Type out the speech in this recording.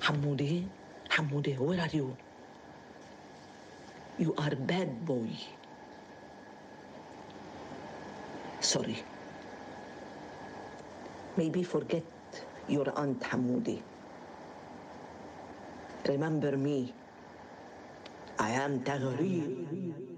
Hamoudi, Hamoudi, where are you? You are bad boy. Sorry. Maybe forget your Aunt Hamoudi. Remember me. I am Taghreer.